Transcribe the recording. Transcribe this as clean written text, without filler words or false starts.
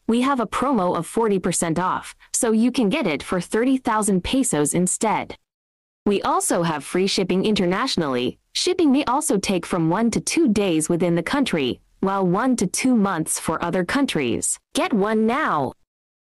we have a promo of 40% off, so you can get it for 30,000 pesos instead. We also have free shipping internationally. Shipping may also take from 1 to 2 days within the country, while 1 to 2 months for other countries. Get one now!